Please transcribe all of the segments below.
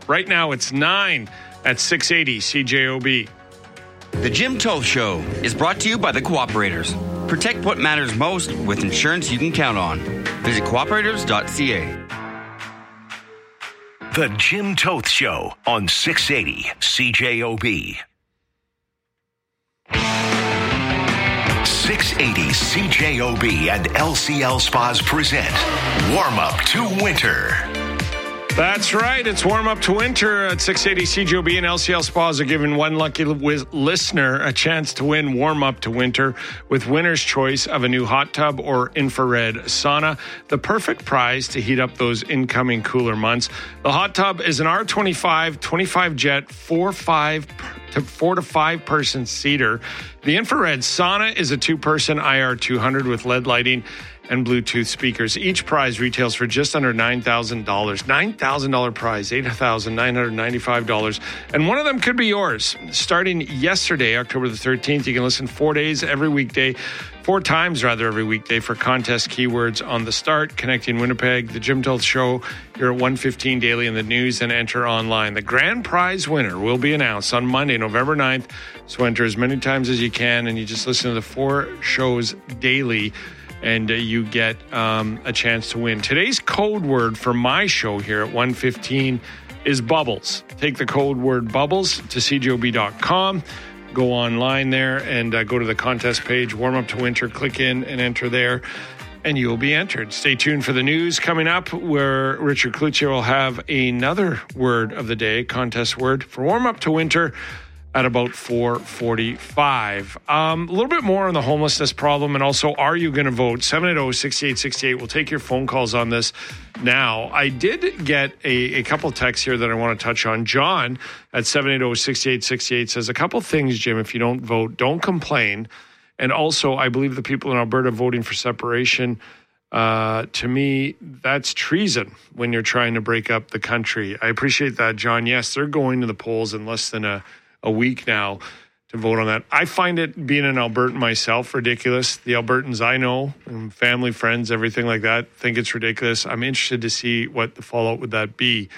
Right now it's 9 at 680 CJOB. The Jim Toth Show is brought to you by the Cooperators. Protect what matters most with insurance you can count on. Visit cooperators.ca. The Jim Toth Show on 680 CJOB. 680 CJOB and LCL Spas present Warm Up to Winter. That's right. It's Warm Up to Winter at 680 CJOB, and LCL Spas are giving one lucky listener a chance to win Warm Up to Winter with winner's choice of a new hot tub or infrared sauna. The perfect prize to heat up those incoming cooler months. The hot tub is an R25 25 jet 4 to 5 person seater. The infrared sauna is a 2-person IR200 with LED lighting and Bluetooth speakers. Each prize retails for just under $9,000. $9,000 prize, $8,995. And one of them could be yours. Starting yesterday, October the 13th, you can listen 4 times every weekday for contest keywords on the start, Connecting Winnipeg, The Jim Toth Show, here at 1:15 daily in the news, and enter online. The grand prize winner will be announced on Monday, November 9th. So enter as many times as you can, and you just listen to the 4 shows daily, and you get a chance to win. Today's code word for my show here at 1:15 is bubbles. Take the code word bubbles to cjob.com. Go online there and go to the contest page, Warm Up to Winter. Click in and enter there, and you'll be entered. Stay tuned for the news coming up, where Richard Cloutier will have another word of the day, contest word for Warm Up to Winter, at about 4:45. A little bit more on the homelessness problem, and also, are you going to vote? 780-6868. We'll take your phone calls on this now. I did get a couple texts here that I want to touch on. John at 780-6868 says, a couple things, Jim, if you don't vote, don't complain. And also, I believe the people in Alberta voting for separation, to me, that's treason when you're trying to break up the country. I appreciate that, John. Yes, they're going to the polls in less than a week now to vote on that. I find it, being an Albertan myself, ridiculous. The Albertans I know, and family, friends, everything like that, think it's ridiculous. I'm interested to see what the fallout would that be.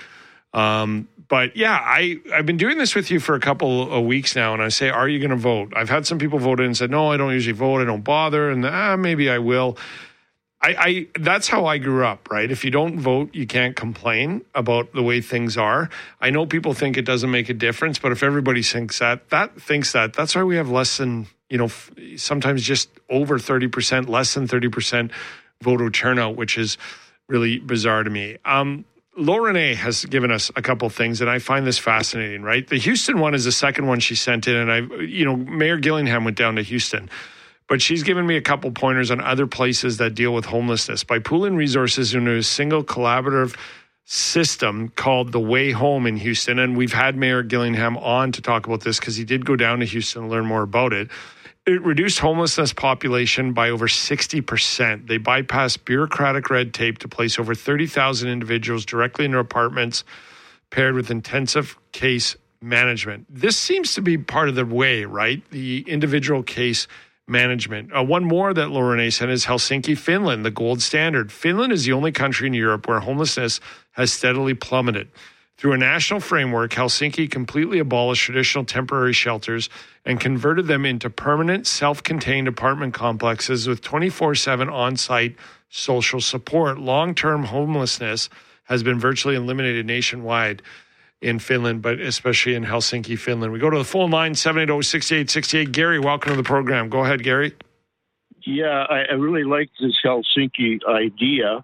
But yeah, I've been doing this with you for a couple of weeks now, and I say, are you going to vote? I've had some people vote in and said, no, I don't usually vote. I don't bother. And maybe I will. I that's how I grew up, right? If you don't vote, you can't complain about the way things are. I know people think it doesn't make a difference, but if everybody thinks that's why we have less than, sometimes just over 30%, less than 30% voter turnout, which is really bizarre to me. Lauren A. has given us a couple things, and I find this fascinating, right? The Houston one is the second one she sent in, and Mayor Gillingham went down to Houston. But she's given me a couple pointers on other places that deal with homelessness. By pooling resources into a single collaborative system called The Way Home in Houston, and we've had Mayor Gillingham on to talk about this because he did go down to Houston and learn more about it. It reduced homelessness population by over 60%. They bypassed bureaucratic red tape to place over 30,000 individuals directly in their apartments, paired with intensive case management. This seems to be part of the way, right? The individual case management. One more that Lauren A. sent is Helsinki, Finland, the gold standard. Finland is the only country in Europe where homelessness has steadily plummeted. Through a national framework, Helsinki completely abolished traditional temporary shelters and converted them into permanent, self-contained apartment complexes with 24/7 on-site social support. Long-term homelessness has been virtually eliminated nationwide in Finland, but especially in Helsinki, Finland. We go to the phone line, 780-6868. Gary, welcome to the program. Go ahead, Gary. Yeah, I really like this Helsinki idea.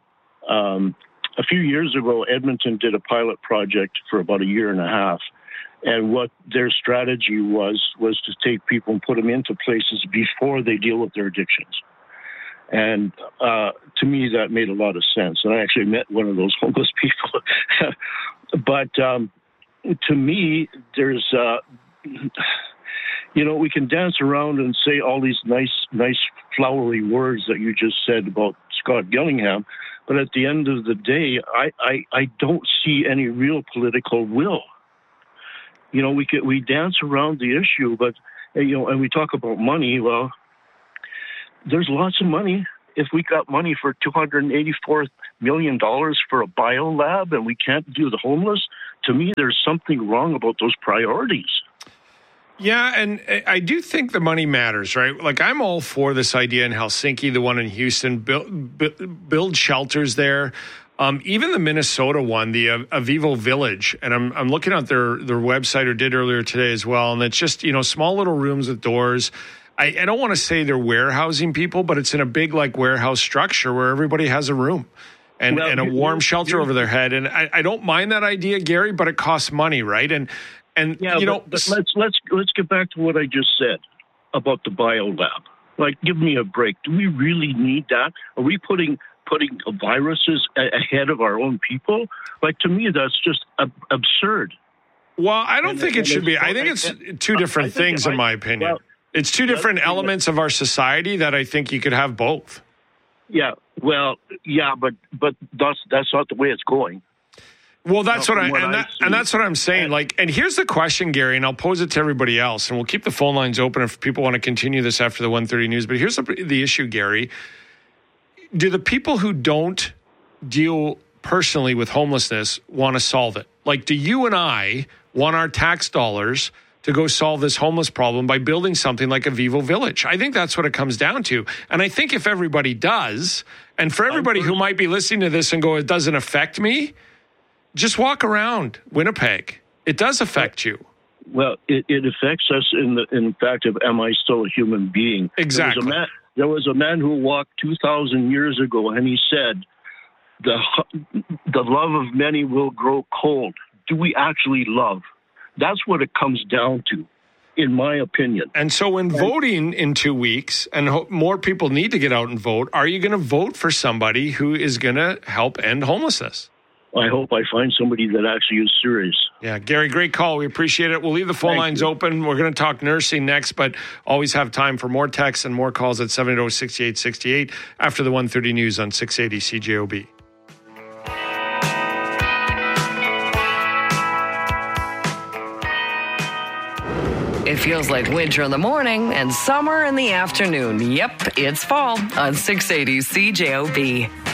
A few years ago, Edmonton did a pilot project for about a year and a half. And what their strategy was to take people and put them into places before they deal with their addictions. And to me, that made a lot of sense. And I actually met one of those homeless people. But to me, there's, we can dance around and say all these nice flowery words that you just said about Scott Gillingham. But at the end of the day, I don't see any real political will. We dance around the issue, but, and we talk about money. Well, there's lots of money if we got money for $284 million for a biolab and we can't do the homeless, to me, there's something wrong about those priorities. Yeah, and I do think the money matters, right? Like, I'm all for this idea in Helsinki, the one in Houston, build shelters there. Even the Minnesota one, the Avivo Village, and I'm looking at their website, or did earlier today as well, and it's just, small little rooms with doors. I don't want to say they're warehousing people, but it's in a big, like, warehouse structure where everybody has a room and a warm shelter over their head. And I don't mind that idea, Gary, but it costs money, right? And but let's get back to what I just said about the biolab. Like, give me a break. Do we really need that? Are we putting viruses ahead of our own people? Like, to me, that's just absurd. Well, I don't think it should be. I think it's two different things, in my opinion. Well, it's two different elements of our society that I think you could have both. Yeah, well, yeah, but that's not the way it's going. Well, that's that's what I'm saying. And here's the question, Gary, and I'll pose it to everybody else, and we'll keep the phone lines open if people want to continue this after the 1:30 news. But here's the issue, Gary. Do the people who don't deal personally with homelessness want to solve it? Like, do you and I want our tax dollars to go solve this homeless problem by building something like Avivo Village? I think that's what it comes down to. And I think if everybody does, and for everybody who might be listening to this and go, it doesn't affect me, just walk around Winnipeg. It does affect you. Well, it affects us in fact of, am I still a human being? Exactly. There was a man who walked 2,000 years ago, and he said, the love of many will grow cold. Do we actually love? That's what it comes down to, in my opinion. And so when voting in 2 weeks, and more people need to get out and vote, are you going to vote for somebody who is going to help end homelessness? I hope I find somebody that actually is serious. Yeah, Gary, great call. We appreciate it. We'll leave the phone lines open. We're going to talk nursing next, but always have time for more texts and more calls at 780-6868 after the 1:30 news on 680 CJOB. It feels like winter in the morning and summer in the afternoon. Yep, it's fall on 680 CJOB.